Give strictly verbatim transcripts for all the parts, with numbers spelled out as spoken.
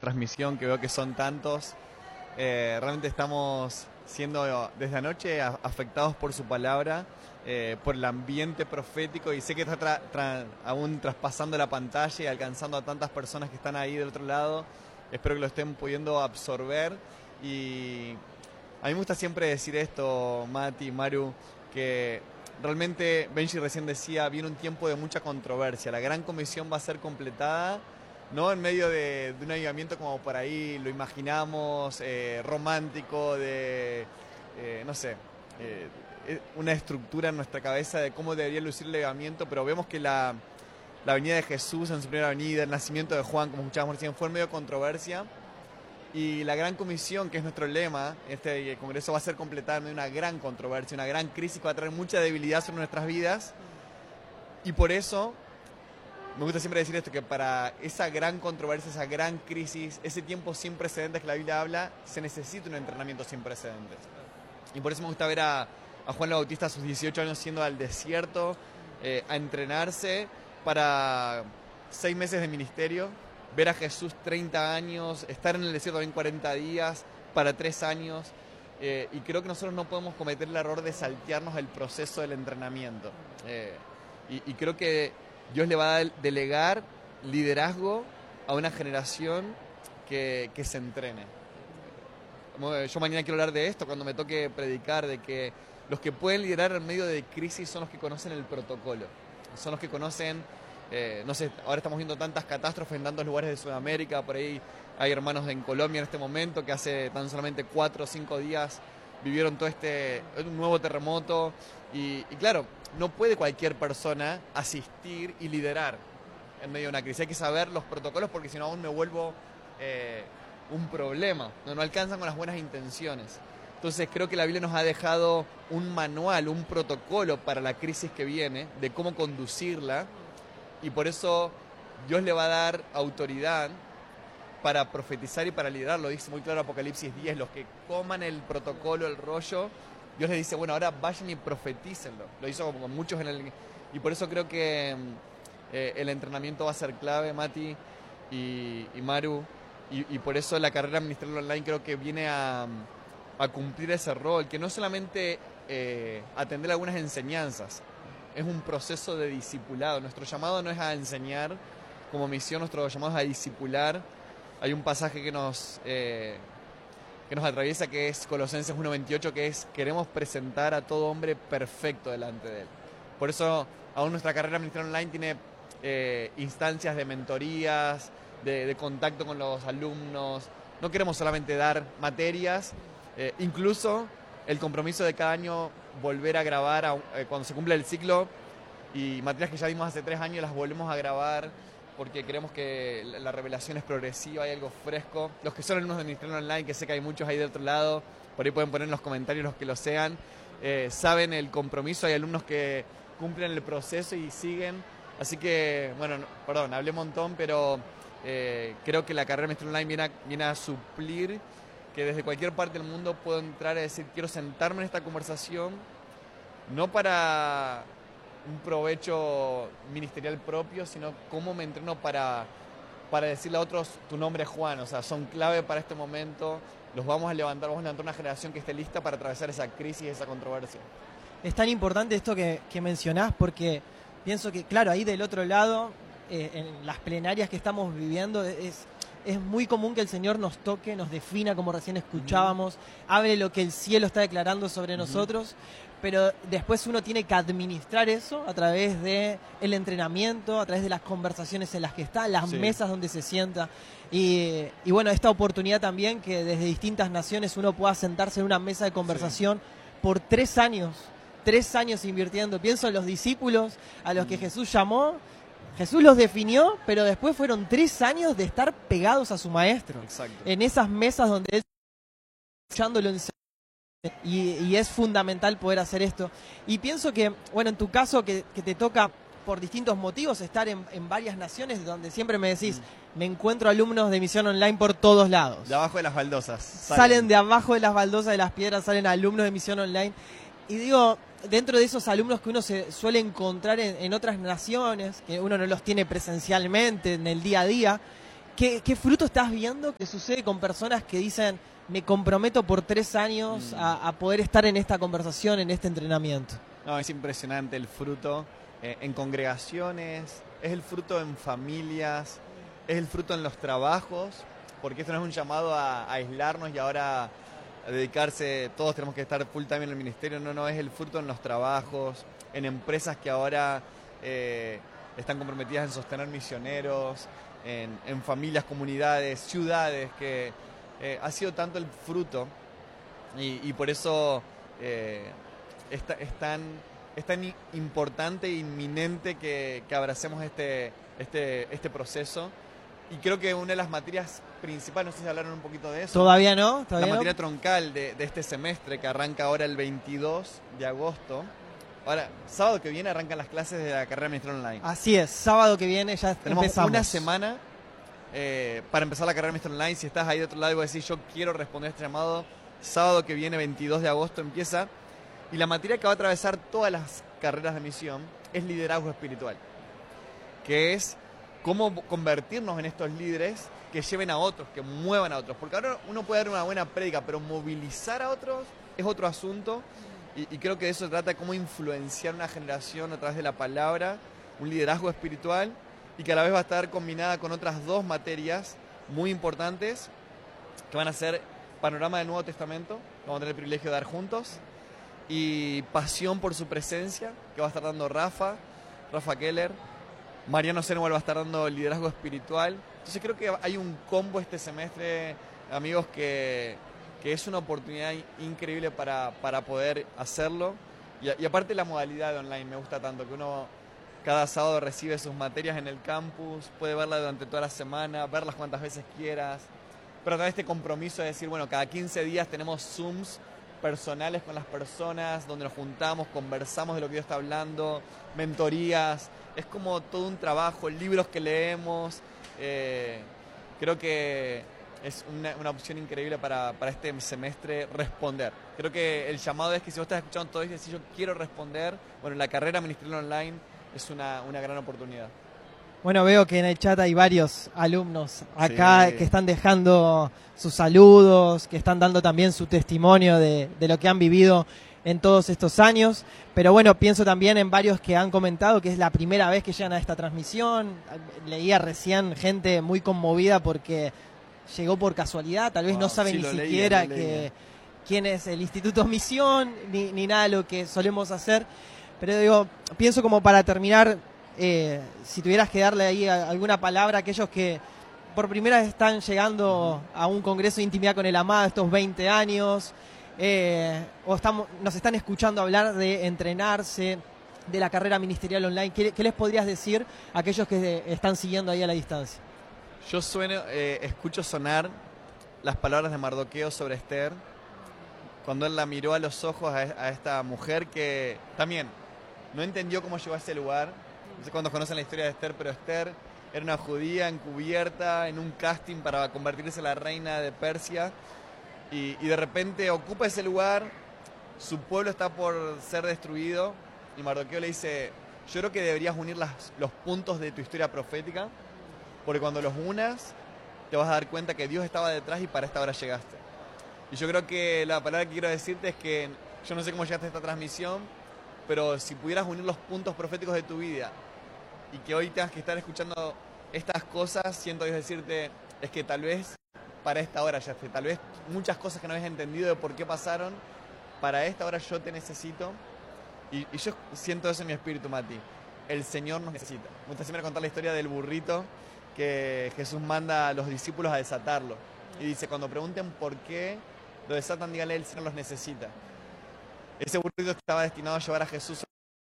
transmisión, que veo que son tantos. Eh, realmente estamos siendo desde anoche afectados por su palabra, eh, por el ambiente profético, y sé que está tra tra aún traspasando la pantalla y alcanzando a tantas personas que están ahí del otro lado. Espero que lo estén pudiendo absorber. Y a mí me gusta siempre decir esto, Mati, Maru, que realmente Benji recién decía, viene un tiempo de mucha controversia. La gran comisión va a ser completada, no en medio de, de un avivamiento como por ahí lo imaginamos, eh, romántico, de, eh, no sé, eh, una estructura en nuestra cabeza de cómo debería lucir el avivamiento, pero vemos que la, la venida de Jesús en su primera venida, el nacimiento de Juan, como escuchábamos recién, fue en medio de controversia. Y la gran comisión, que es nuestro lema, este congreso va a ser completada en una gran controversia, una gran crisis que va a traer mucha debilidad sobre nuestras vidas. Y por eso me gusta siempre decir esto, que para esa gran controversia, esa gran crisis, ese tiempo sin precedentes que la Biblia habla, se necesita un entrenamiento sin precedentes. Y por eso me gusta ver a, a Juan el Bautista a sus dieciocho años yendo al desierto, eh, a entrenarse para seis meses de ministerio. Ver a Jesús treinta años, estar en el desierto en cuarenta días, para tres años. Eh, y creo que nosotros no podemos cometer el error de saltearnos el proceso del entrenamiento. Eh, y, y creo que Dios le va a delegar liderazgo a una generación que, que se entrene. Yo mañana quiero hablar de esto cuando me toque predicar, de que los que pueden liderar en medio de crisis son los que conocen el protocolo. Son los que conocen... Eh, no sé, ahora estamos viendo tantas catástrofes en tantos lugares de Sudamérica, por ahí hay hermanos en Colombia en este momento que hace tan solamente cuatro o cinco días vivieron todo este un nuevo terremoto y, y claro, no puede cualquier persona asistir y liderar en medio de una crisis. Hay que saber los protocolos porque si no aún me vuelvo eh, un problema, no, no alcanzan con las buenas intenciones. Entonces creo que la Biblia nos ha dejado un manual, un protocolo para la crisis que viene, de cómo conducirla. Y por eso Dios le va a dar autoridad para profetizar y para liderar. Lo dice muy claro Apocalipsis diez, los que coman el protocolo, el rollo, Dios les dice, bueno, ahora vayan y profetícenlo. Lo hizo con muchos en el... Y por eso creo que eh, el entrenamiento va a ser clave, Mati y, y Maru. Y, y por eso la carrera ministerial online creo que viene a, a cumplir ese rol, que no solamente eh, atender algunas enseñanzas, es un proceso de discipulado. Nuestro llamado no es a enseñar como misión, nuestro llamado es a discipular. Hay un pasaje que nos, eh, que nos atraviesa que es Colosenses uno veintiocho, que es queremos presentar a todo hombre perfecto delante de él. Por eso aún nuestra carrera ministerial online tiene eh, instancias de mentorías, de, de contacto con los alumnos. No queremos solamente dar materias, eh, incluso el compromiso de cada año volver a grabar a, eh, cuando se cumple el ciclo, y materias que ya vimos hace tres años las volvemos a grabar porque creemos que la, la revelación es progresiva, hay algo fresco. Los que son alumnos de Ministerio Online, que sé que hay muchos ahí del otro lado, por ahí pueden poner en los comentarios los que lo sean, eh, saben el compromiso, hay alumnos que cumplen el proceso y siguen, así que, bueno, no, perdón, hablé un montón, pero eh, creo que la carrera de Ministerio Online viene a, viene a suplir que desde cualquier parte del mundo puedo entrar y decir, quiero sentarme en esta conversación, no para un provecho ministerial propio, sino cómo me entreno para, para decirle a otros, tu nombre es Juan, o sea, son clave para este momento, los vamos a levantar, vamos a levantar una generación que esté lista para atravesar esa crisis, esa controversia. Es tan importante esto que, que mencionás, porque pienso que, claro, ahí del otro lado, eh, en las plenarias que estamos viviendo, es... Es muy común que el Señor nos toque, nos defina, como recién escuchábamos, uh-huh. hable lo que el cielo está declarando sobre uh-huh. nosotros, pero después uno tiene que administrar eso a través del entrenamiento, a través de las conversaciones en las que está, las sí. mesas donde se sienta. Y, y bueno, esta oportunidad también que desde distintas naciones uno pueda sentarse en una mesa de conversación sí. por tres años, tres años invirtiendo. Pienso en los discípulos a los uh-huh. que Jesús llamó. Jesús los definió, pero después fueron tres años de estar pegados a su maestro. Exacto. En esas mesas donde él escuchándolo en y, y es fundamental poder hacer esto. Y pienso que, bueno, en tu caso que, que te toca por distintos motivos estar en, en varias naciones donde siempre me decís, mm. me encuentro alumnos de Misión Online por todos lados. De abajo de las baldosas. Salen, salen de abajo de las baldosas de las piedras, salen alumnos de Misión Online. Y digo, dentro de esos alumnos que uno se suele encontrar en, en otras naciones, que uno no los tiene presencialmente en el día a día, ¿qué, ¿qué fruto estás viendo que sucede con personas que dicen, me comprometo por tres años Mm. a, a poder estar en esta conversación, en este entrenamiento? No, es impresionante el fruto eh, en congregaciones, es el fruto en familias, es el fruto en los trabajos, porque esto no es un llamado a, a aislarnos y ahora a dedicarse, todos tenemos que estar full time en el ministerio, no, no, es el fruto en los trabajos, en empresas que ahora eh, están comprometidas en sostener misioneros, en, en familias, comunidades, ciudades, que eh, ha sido tanto el fruto y, y por eso eh, es, es, tan, es tan importante e inminente que, que abracemos este, este, este proceso. Y creo que una de las materias principales, no sé si hablaron un poquito de eso. ¿Todavía no? ¿Todavía la no? materia troncal de, de este semestre que arranca ahora el veintidós de agosto. Ahora, sábado que viene arrancan las clases de la carrera de Ministerio Online. Así es, sábado que viene ya Tenemos empezamos. una semana eh, para empezar la carrera de Ministerio Online. Si estás ahí de otro lado y vas a decir, yo quiero responder a este llamado, sábado que viene, veintidós de agosto, empieza. Y la materia que va a atravesar todas las carreras de misión es liderazgo espiritual, que es cómo convertirnos en estos líderes que lleven a otros, que muevan a otros. Porque ahora uno puede dar una buena prédica, pero movilizar a otros es otro asunto. Y, y creo que de eso se trata, de cómo influenciar una generación a través de la palabra, un liderazgo espiritual, y que a la vez va a estar combinada con otras dos materias muy importantes, que van a ser Panorama del Nuevo Testamento, vamos a tener el privilegio de dar juntos, y Pasión por su presencia, que va a estar dando Rafa, Rafa Keller. Mariano Senegal va a estar dando liderazgo espiritual. Entonces creo que hay un combo este semestre, amigos, que, que es una oportunidad increíble para, para poder hacerlo. Y, y aparte la modalidad de online me gusta tanto, que uno cada sábado recibe sus materias en el campus, puede verla durante toda la semana, verlas cuantas veces quieras. Pero a través de este compromiso de decir, bueno, cada quince días tenemos Zooms personales con las personas, donde nos juntamos, conversamos de lo que Dios está hablando, mentorías. Es como todo un trabajo, libros que leemos. Eh, creo que es una, una opción increíble para, para este semestre responder. Creo que el llamado es que si vos estás escuchando todo esto y decís yo quiero responder, bueno, la carrera ministerial online es una, una gran oportunidad. Bueno, veo que en el chat hay varios alumnos acá Sí. que están dejando sus saludos, que están dando también su testimonio de, de lo que han vivido en todos estos años. Pero bueno, pienso también en varios que han comentado que es la primera vez que llegan a esta transmisión. Leía recién gente muy conmovida porque llegó por casualidad, tal vez Wow, no saben sí, ni lo leía, siquiera lo que leía. quién es el Instituto Misión, ni, ni nada de lo que solemos hacer. Pero digo, pienso como para terminar, eh, si tuvieras que darle ahí a- alguna palabra a aquellos que por primera vez están llegando a un congreso de intimidad con el amado estos veinte años, eh, o estamos, nos están escuchando hablar de entrenarse, de la carrera ministerial online, ¿qué, qué les podrías decir a aquellos que están siguiendo ahí a la distancia? Yo sueno, eh, escucho sonar las palabras de Mardoqueo sobre Esther, cuando él la miró a los ojos a, a esta mujer que también no entendió cómo llegó a ese lugar. No sé cuántos conocen la historia de Esther, pero Esther era una judía encubierta en un casting para convertirse en la reina de Persia y, y de repente ocupa ese lugar, su pueblo está por ser destruido y Mardoqueo le dice, yo creo que deberías unir las, los puntos de tu historia profética, porque cuando los unas te vas a dar cuenta que Dios estaba detrás y para esta hora llegaste. Y yo creo que la palabra que quiero decirte es que yo no sé cómo llegaste a esta transmisión, pero si pudieras unir los puntos proféticos de tu vida y que hoy tengas que estar escuchando estas cosas, siento Dios decirte, es que tal vez para esta hora ya esté, tal vez muchas cosas que no habías entendido de por qué pasaron, para esta hora yo te necesito. Y, y yo siento eso en mi espíritu, Mati. El Señor nos necesita. Me gusta siempre contar la historia del burrito que Jesús manda a los discípulos a desatarlo. Y dice, cuando pregunten por qué lo desatan, díganle, el Señor los necesita. Ese burrito estaba destinado a llevar a Jesús.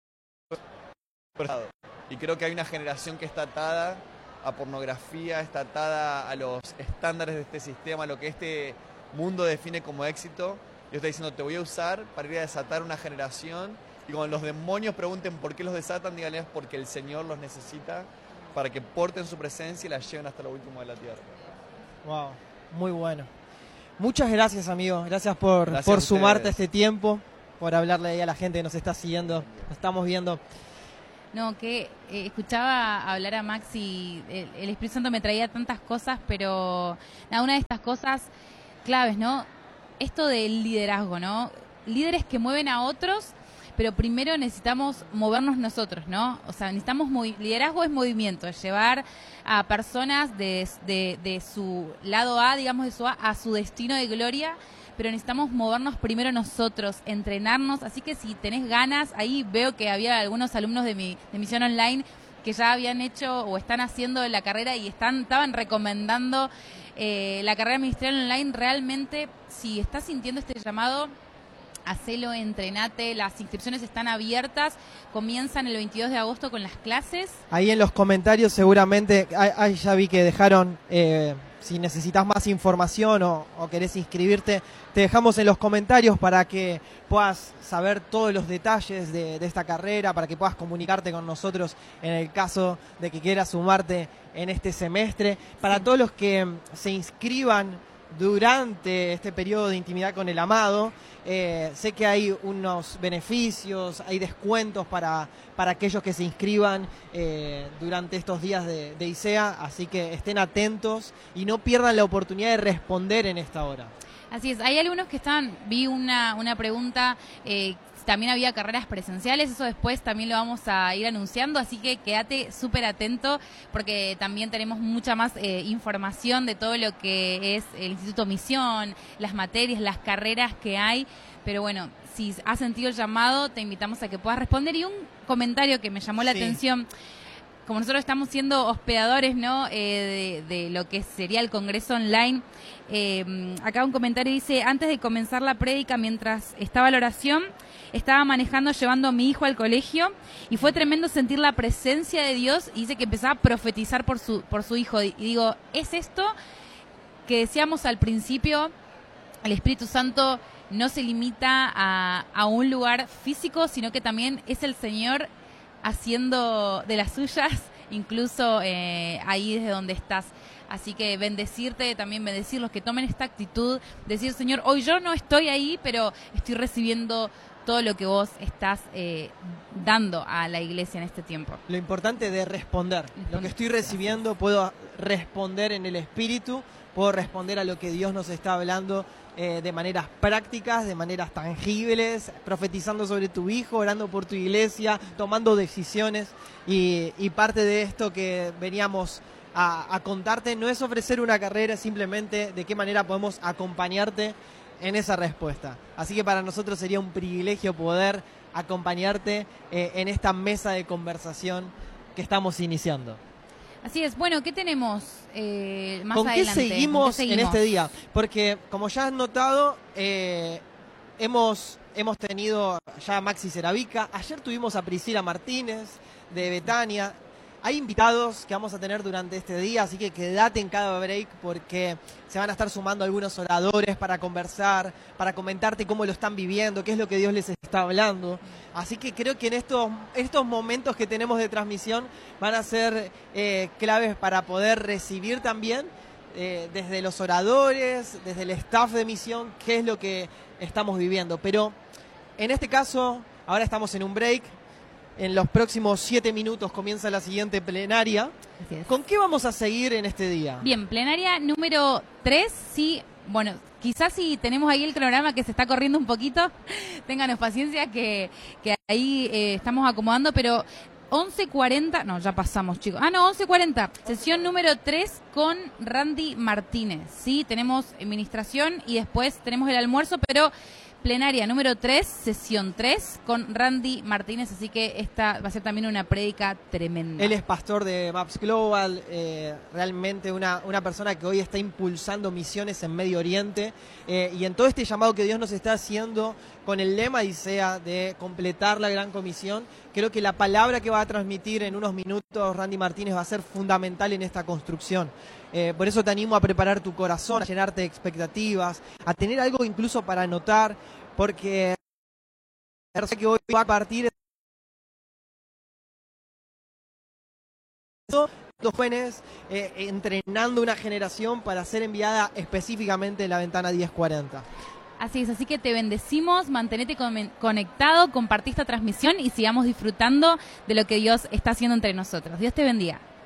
Y creo que hay una generación que está atada a pornografía, está atada a los estándares de este sistema, a lo que este mundo define como éxito. Dios está diciendo, te voy a usar para ir a desatar una generación. Y cuando los demonios pregunten por qué los desatan, díganles porque el Señor los necesita para que porten su presencia y la lleven hasta lo último de la tierra. Wow, muy bueno. Muchas gracias, amigo. Gracias por, Gracias por a sumarte a ustedes. este tiempo, por hablarle ahí a la gente que nos está siguiendo, nos estamos viendo. No, que eh, escuchaba hablar a Max y el, el Espíritu Santo me traía tantas cosas, pero nada, una de estas cosas claves, ¿no? Esto del liderazgo, ¿no? Líderes que mueven a otros, pero primero necesitamos movernos nosotros, ¿no? O sea, necesitamos, liderazgo es movimiento, es llevar a personas de, de, de su lado A, digamos de su A, a su destino de gloria, pero necesitamos movernos primero nosotros, entrenarnos, así que si tenés ganas, ahí veo que había algunos alumnos de mi de Misión Online que ya habían hecho o están haciendo la carrera y están estaban recomendando eh, la carrera ministerial online. Realmente, si estás sintiendo este llamado, hacelo, entrenate, las inscripciones están abiertas, comienzan el veintidós de agosto con las clases. Ahí en los comentarios seguramente, ahí ya vi que dejaron, eh, si necesitas más información o, o querés inscribirte, te dejamos en los comentarios para que puedas saber todos los detalles de, de esta carrera, para que puedas comunicarte con nosotros en el caso de que quieras sumarte en este semestre. Para todos los que se inscriban durante este periodo de intimidad con el amado, eh, sé que hay unos beneficios, hay descuentos para, para aquellos que se inscriban eh, durante estos días de, de I C E A, así que estén atentos y no pierdan la oportunidad de responder en esta hora. Así es, hay algunos que están, vi una, una pregunta, eh, también había carreras presenciales, eso después también lo vamos a ir anunciando, así que quédate súper atento porque también tenemos mucha más eh, información de todo lo que es el Instituto Misión, las materias, las carreras que hay, pero bueno, si has sentido el llamado, te invitamos a que puedas responder. Y un comentario que me llamó la sí. atención, como nosotros estamos siendo hospedadores, ¿no? Eh, de, de lo que sería el Congreso Online, eh, acá un comentario dice: antes de comenzar la prédica, mientras estaba la oración, estaba manejando llevando a mi hijo al colegio y fue tremendo sentir la presencia de Dios, y dice que empezaba a profetizar por su, por su hijo. Y digo, es esto que decíamos al principio, el Espíritu Santo no se limita a, a un lugar físico, sino que también es el Señor haciendo de las suyas, incluso eh, ahí desde donde estás. Así que bendecirte, también bendecir los que tomen esta actitud, decir: Señor, hoy yo no estoy ahí, pero estoy recibiendo todo lo que vos estás eh, dando a la iglesia en este tiempo. Lo importante de responder, responder. Lo que estoy recibiendo, puedo responder en el Espíritu, puedo responder a lo que Dios nos está hablando eh, de maneras prácticas, de maneras tangibles, profetizando sobre tu hijo, orando por tu iglesia, tomando decisiones. Y, y parte de esto que veníamos a, a contarte no es ofrecer una carrera, simplemente de qué manera podemos acompañarte en esa respuesta. Así que para nosotros sería un privilegio poder acompañarte eh, en esta mesa de conversación que estamos iniciando. Así es. Bueno, ¿qué tenemos eh, más ¿Con adelante? qué seguimos, ¿Con qué seguimos en este día? Porque, como ya han notado, eh, hemos, hemos tenido ya a Maxi Ceravica. Ayer tuvimos a Priscila Martínez de Betania. Hay invitados que vamos a tener durante este día, así que quédate en cada break porque se van a estar sumando algunos oradores para conversar, para comentarte cómo lo están viviendo, qué es lo que Dios les está hablando. Así que creo que en estos, estos momentos que tenemos de transmisión van a ser eh, claves para poder recibir también eh, desde los oradores, desde el staff de misión, qué es lo que estamos viviendo. Pero en este caso, ahora estamos en un break. En los próximos siete minutos comienza la siguiente plenaria. ¿Con qué vamos a seguir en este día? Bien, plenaria número tres. Sí, bueno, quizás si tenemos ahí el cronograma que se está corriendo un poquito, ténganos paciencia que, que ahí eh, estamos acomodando, pero once cuarenta, no, ya pasamos, chicos. Ah, no, once cuarenta, sesión número tres con Randy Martínez. Sí, tenemos administración y después tenemos el almuerzo, pero plenaria número tres, sesión tres, con Randy Martínez, así que esta va a ser también una prédica tremenda. Él es pastor de Maps Global, eh, realmente una, una persona que hoy está impulsando misiones en Medio Oriente, eh, y en todo este llamado que Dios nos está haciendo con el lema I C E A de completar la gran comisión, creo que la palabra que va a transmitir en unos minutos Randy Martínez va a ser fundamental en esta construcción. Eh, por eso te animo a preparar tu corazón, a llenarte de expectativas, a tener algo incluso para anotar, porque sé que hoy va a partir los jóvenes eh, entrenando una generación para ser enviada específicamente en la ventana diez cuarenta. Así es, así que te bendecimos, mantenete con- conectado, compartí esta transmisión y sigamos disfrutando de lo que Dios está haciendo entre nosotros. Dios te bendiga.